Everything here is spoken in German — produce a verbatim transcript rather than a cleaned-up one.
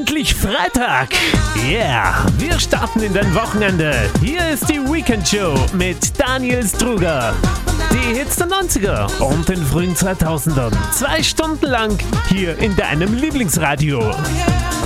endlich Freitag. Yeah, wir starten in dein Wochenende. Hier ist die Weekend Show mit Daniel Struger. Die Hits der neunziger und den frühen zweitausendern. Zwei Stunden lang hier in deinem Lieblingsradio.